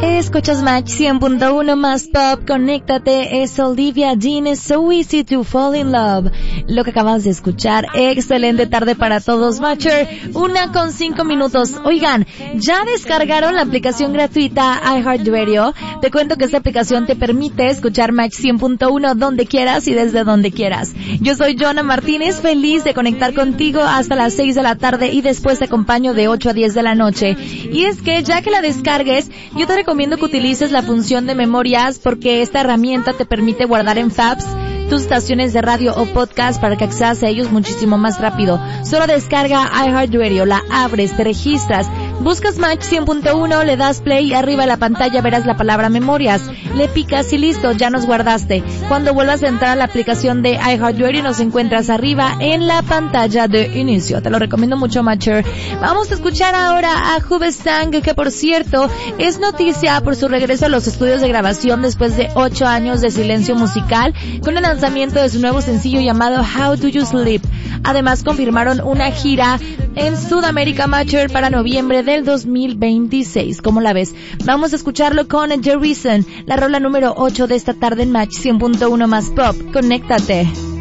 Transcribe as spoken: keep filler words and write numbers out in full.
Escuchas Match cien punto uno más pop, conéctate, es Olivia Dean, es So Easy to Fall in Love. Lo que acabas de escuchar, excelente tarde para todos, Matcher, una con cinco minutos. Oigan, ¿ya descargaron la aplicación gratuita iHeartRadio? Te cuento que esta aplicación te permite escuchar Match cien punto uno donde quieras y desde donde quieras. Yo soy Joana Martínez, feliz de conectar contigo hasta las seis de la tarde y después te acompaño de ocho a diez de la noche. Y es que ya que la descargues, yo te recomiendo que utilices la función de memorias porque esta herramienta te permite guardar en Fabs tus estaciones de radio o podcast para que accedas a ellos muchísimo más rápido. Solo descarga iHeartRadio, la abres, te registras, buscas Match cien punto uno, le das play y arriba de la pantalla verás la palabra memorias. Le picas y listo, ya nos guardaste. Cuando vuelvas a entrar a la aplicación de iHeartRadio nos encuentras arriba en la pantalla de inicio. Te lo recomiendo mucho, Matcher. Vamos a escuchar ahora a Hubestang, que por cierto es noticia por su regreso a los estudios de grabación después de ocho años de silencio musical con el lanzamiento de su nuevo sencillo llamado How Do You Sleep. Además confirmaron una gira en Sudamérica, Matcher, para noviembre del dos mil veintiséis. ¿Cómo la ves? Vamos a escucharlo con The Reason, la rola número ocho de esta tarde en Match cien punto uno más pop. Conéctate.